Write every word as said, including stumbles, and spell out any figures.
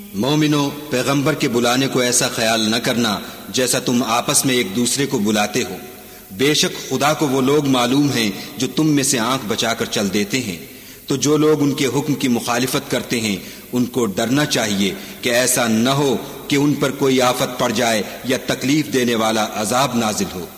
मोमिनो, पैगंबर के बुलाने को ऐसा ख्याल न करना जैसा तुम आपस में एक दूसरे को बुलाते हो। बेशक खुदा को वो लोग मालूम हैं जो तुम में से आंख बचाकर चल देते हैं। तो जो लोग उनके हुक्म की मुखालिफत करते हैं उनको डरना चाहिए कि ऐसा न हो कि उन पर कोई आफत पड़ जाए या तकलीफ देने वाला अजाब नाजिल हो।